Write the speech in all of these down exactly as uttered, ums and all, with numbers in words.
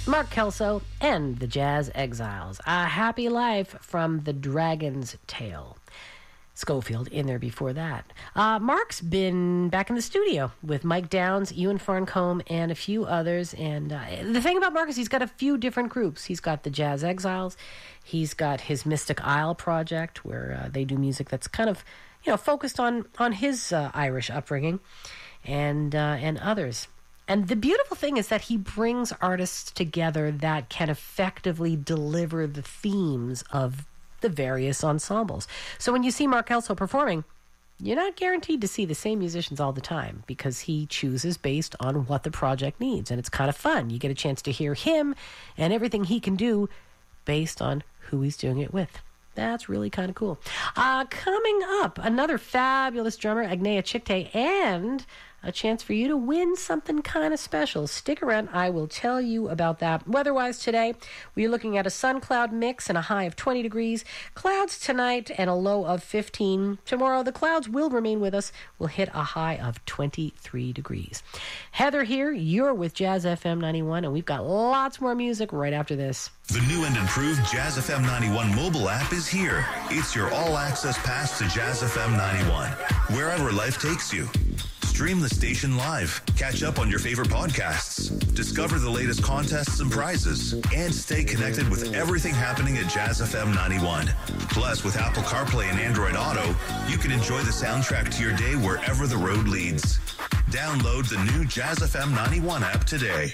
Mark Kelso and the Jazz Exiles. A Happy Life from The Dragon's Tail. Schofield in there before that. Uh, Mark's been back in the studio with Mike Downs, Ewan Farncombe, and a few others. And uh, the thing about Mark is he's got a few different groups. He's got the Jazz Exiles. He's got his Mystic Isle project, where uh, they do music that's kind of, you know, focused on on his uh, Irish upbringing, and uh, and others. And the beautiful thing is that he brings artists together that can effectively deliver the themes of the various ensembles. So when you see Mark Kelso performing, you're not guaranteed to see the same musicians all the time, because he chooses based on what the project needs. And it's kind of fun. You get a chance to hear him and everything he can do based on who he's doing it with. That's really kind of cool. Uh, coming up, another fabulous drummer, Agnea Chikte, and a chance for you to win something kind of special. Stick around. I will tell you about that. Weather-wise today, we're looking at a sun-cloud mix and a high of twenty degrees. Clouds tonight and a low of fifteen. Tomorrow, the clouds will remain with us. We'll hit a high of twenty-three degrees. Heather here. You're with Jazz F M ninety-one, and we've got lots more music right after this. The new and improved Jazz F M ninety-one mobile app is here. It's your all-access pass to Jazz F M ninety-one, wherever life takes you. Stream the station live, catch up on your favorite podcasts, discover the latest contests and prizes, and stay connected with everything happening at Jazz F M ninety-one. Plus, with Apple CarPlay and Android Auto, you can enjoy the soundtrack to your day wherever the road leads. Download the new Jazz F M ninety-one app today.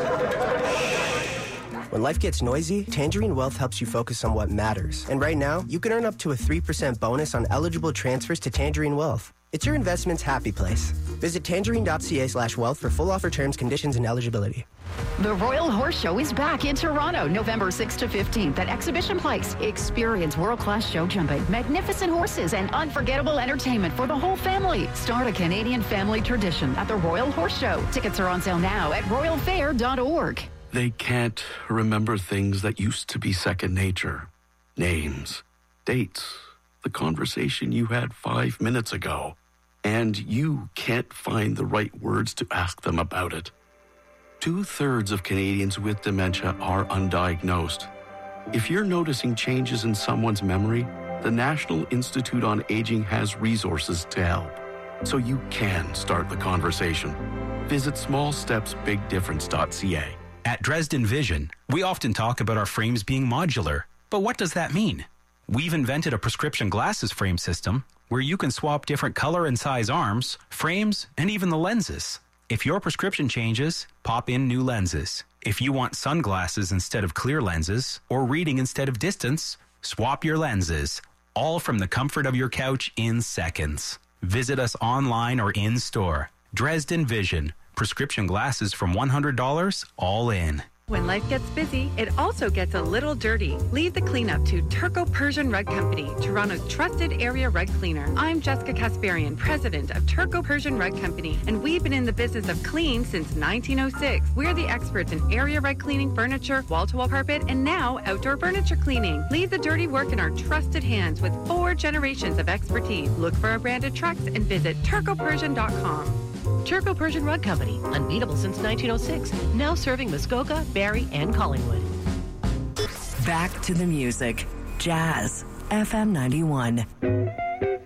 When life gets noisy, Tangerine Wealth helps you focus on what matters. And right now, you can earn up to a three percent bonus on eligible transfers to Tangerine Wealth. It's your investment's happy place. Visit tangerine.ca slash wealth for full offer terms, conditions, and eligibility. The Royal Horse Show is back in Toronto, November sixth to fifteenth at Exhibition Place. Experience world-class show jumping, magnificent horses, and unforgettable entertainment for the whole family. Start a Canadian family tradition at the Royal Horse Show. Tickets are on sale now at royal fair dot org. They can't remember things that used to be second nature. Names, dates, the conversation you had five minutes ago. And you can't find the right words to ask them about it. Two-thirds of Canadians with dementia are undiagnosed. If you're noticing changes in someone's memory, the National Institute on Aging has resources to help, so you can start the conversation. Visit small steps big difference dot c a. At Dresden Vision, we often talk about our frames being modular, but what does that mean? We've invented a prescription glasses frame system where you can swap different color and size arms, frames, and even the lenses. If your prescription changes, pop in new lenses. If you want sunglasses instead of clear lenses, or reading instead of distance, swap your lenses, all from the comfort of your couch in seconds. Visit us online or in store. Dresden Vision. Prescription glasses from one hundred dollars, all in. When life gets busy, it also gets a little dirty. Leave the cleanup to Turco Persian Rug Company, Toronto's trusted area rug cleaner. I'm Jessica Kasparian, president of Turco Persian Rug Company, and we've been in the business of clean since nineteen oh six. We're the experts in area rug cleaning, furniture, wall-to-wall carpet, and now outdoor furniture cleaning. Leave the dirty work in our trusted hands with four generations of expertise. Look for our branded trucks and visit turco persian dot com. Turco Persian Rug Company, unbeatable since nineteen oh six, now serving Muskoka, Barrie, and Collingwood. Back to the music. Jazz F M ninety-one.